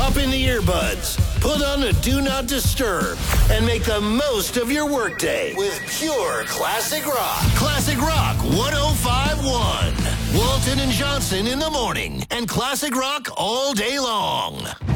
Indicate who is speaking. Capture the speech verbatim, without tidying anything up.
Speaker 1: Pop in the earbuds, put on a Do Not Disturb, and make the most of your workday with pure classic rock. Classic Rock one oh five point one. Walton and Johnson in the morning, and Classic Rock all day long.